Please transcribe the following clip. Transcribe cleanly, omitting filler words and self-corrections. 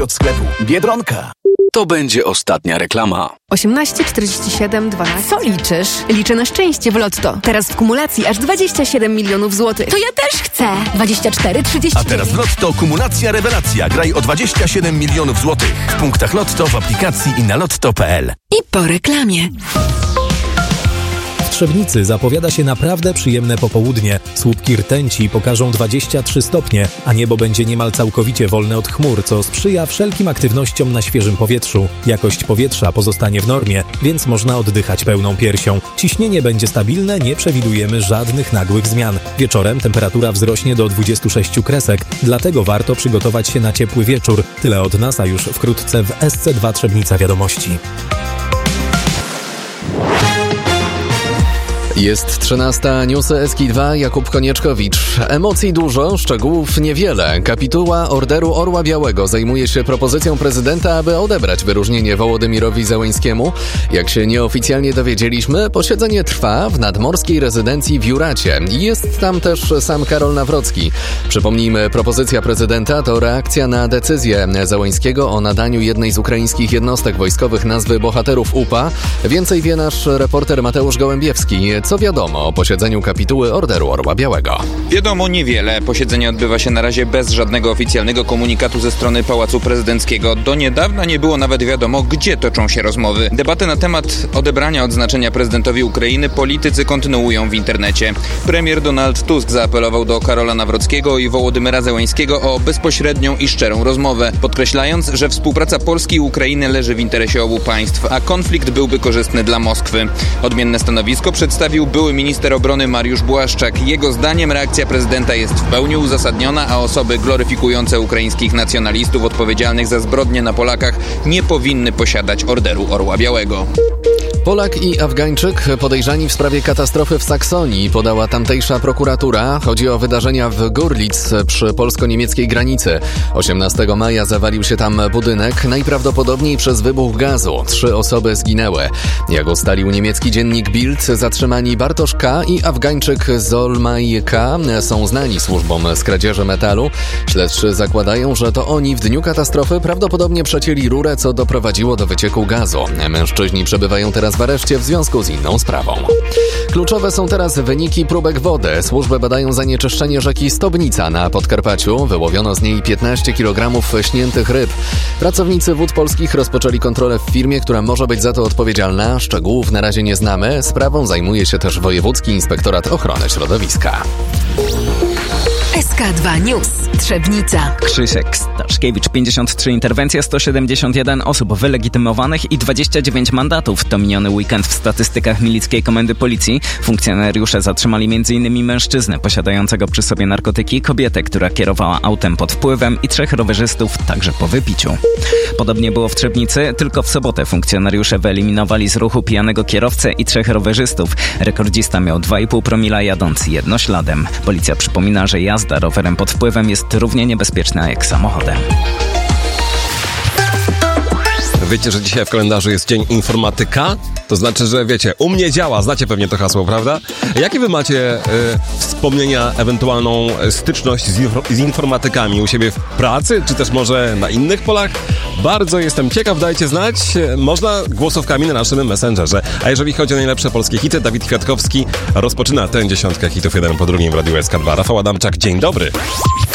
Wiadomości od sklepu Biedronka. To będzie ostatnia reklama. 18 47 12. Co liczysz? Liczę na szczęście w Lotto. Teraz w kumulacji aż 27 milionów złotych. To ja też chcę. 24, 30. A teraz w Lotto kumulacja rewelacja. Graj o 27 milionów złotych. W punktach Lotto, w aplikacji i na lotto.pl. I po reklamie. W Trzebnicy zapowiada się naprawdę przyjemne popołudnie. Słupki rtęci pokażą 23 stopnie, a niebo będzie niemal całkowicie wolne od chmur, co sprzyja wszelkim aktywnościom na świeżym powietrzu. Jakość powietrza pozostanie w normie, więc można oddychać pełną piersią. Ciśnienie będzie stabilne, nie przewidujemy żadnych nagłych zmian. Wieczorem temperatura wzrośnie do 26 kresek, dlatego warto przygotować się na ciepły wieczór. Tyle od nas, a już wkrótce w SC2 Trzebnica Wiadomości. Jest 13, newsy SK2, Jakub Konieczkowicz. Emocji dużo, szczegółów niewiele. Kapituła Orderu Orła Białego zajmuje się propozycją prezydenta, aby odebrać wyróżnienie Wołodymyrowi Zełenskiemu. Jak się nieoficjalnie dowiedzieliśmy, posiedzenie trwa w nadmorskiej rezydencji w Juracie. Jest tam też sam Karol Nawrocki. Przypomnijmy, propozycja prezydenta to reakcja na decyzję Zełenskiego o nadaniu jednej z ukraińskich jednostek wojskowych nazwy bohaterów UPA. Więcej wie nasz reporter Mateusz Gołębiewski. Co wiadomo o posiedzeniu kapituły Orderu Orła Białego? Wiadomo niewiele. Posiedzenie odbywa się na razie bez żadnego oficjalnego komunikatu ze strony Pałacu Prezydenckiego. Do niedawna nie było nawet wiadomo, gdzie toczą się rozmowy. Debaty na temat odebrania odznaczenia prezydentowi Ukrainy politycy kontynuują w internecie. Premier Donald Tusk zaapelował do Karola Nawrockiego i Wołodymyra Zełenskiego o bezpośrednią i szczerą rozmowę, podkreślając, że współpraca Polski i Ukrainy leży w interesie obu państw, a konflikt byłby korzystny dla Moskwy. Odmienne stanowisko przedstawił były minister obrony Mariusz Błaszczak. Jego zdaniem reakcja prezydenta jest w pełni uzasadniona, a osoby gloryfikujące ukraińskich nacjonalistów odpowiedzialnych za zbrodnie na Polakach nie powinny posiadać Orderu Orła Białego. Polak i Afgańczyk podejrzani w sprawie katastrofy w Saksonii, podała tamtejsza prokuratura. Chodzi o wydarzenia w Görlitz przy polsko-niemieckiej granicy. 18 maja zawalił się tam budynek, najprawdopodobniej przez wybuch gazu. 3 osoby zginęły. Jak ustalił niemiecki dziennik Bild, zatrzymani Bartosz K. i Afgańczyk Zolmay K. są znani służbom z kradzieży metalu. Śledczy zakładają, że to oni w dniu katastrofy prawdopodobnie przecięli rurę, co doprowadziło do wycieku gazu. Mężczyźni przebywają teraz w areszcie w związku z inną sprawą. Kluczowe są teraz wyniki próbek wody. Służby badają zanieczyszczenie rzeki Stobnica na Podkarpaciu. Wyłowiono z niej 15 kg śniętych ryb. Pracownicy Wód Polskich rozpoczęli kontrolę w firmie, która może być za to odpowiedzialna. Szczegółów na razie nie znamy. Sprawą zajmuje się też Wojewódzki Inspektorat Ochrony Środowiska. SK2 News. Trzebnica. Krzysiek Staszkiewicz, 53 interwencje, 171 osób wylegitymowanych i 29 mandatów. To miniony weekend w statystykach Milickiej Komendy Policji. Funkcjonariusze zatrzymali m.in. mężczyznę posiadającego przy sobie narkotyki, kobietę, która kierowała autem pod wpływem i 3 rowerzystów także po wypiciu. Podobnie było w Trzebnicy, tylko w sobotę funkcjonariusze wyeliminowali z ruchu pijanego kierowcę i 3 rowerzystów. Rekordzista miał 2,5 promila jadąc jednośladem. Policja przypomina, że jazda rowerem pod wpływem jest równie niebezpieczna jak samochodem. Wiecie, że dzisiaj w kalendarzu jest Dzień Informatyka? To znaczy, że wiecie, u mnie działa, znacie pewnie to hasło, prawda? Jakie wy macie wspomnienia, ewentualną styczność z informatykami u siebie w pracy, czy też może na innych polach? Bardzo jestem ciekaw, dajcie znać. Można głosówkami na naszym Messengerze. A jeżeli chodzi o najlepsze polskie hity, Dawid Kwiatkowski rozpoczyna tę 10 hitów jeden po drugim w Radiu SK2. Rafał Adamczak, dzień dobry.